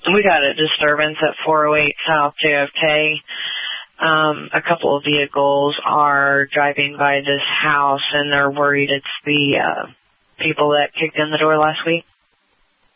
We got a disturbance at 408 South JFK. A couple of vehicles are driving by this house, and they're worried it's the people that kicked in the door last week.